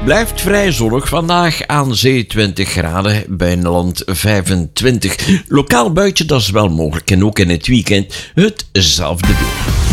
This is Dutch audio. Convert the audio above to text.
Blijft vrij zonnig vandaag, aan zee 20 graden, binnenland 25. Lokaal buitje, dat is wel mogelijk en ook in het weekend hetzelfde doen.